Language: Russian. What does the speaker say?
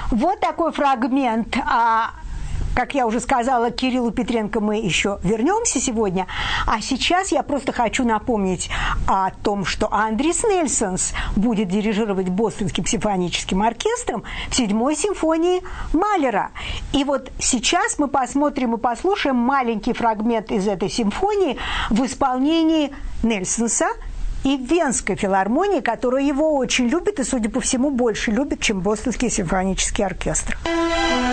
Вот такой фрагмент. Как я уже сказала, к Кириллу Петренко мы еще вернемся сегодня. А сейчас я просто хочу напомнить о том, что Андрис Нельсонс будет дирижировать Бостонским симфоническим оркестром в 7-й симфонии Малера. И вот сейчас мы посмотрим и послушаем маленький фрагмент из этой симфонии в исполнении Нельсонса и Венской филармонии, которая его очень любит и, судя по всему, больше любит, чем Бостонский симфонический оркестр.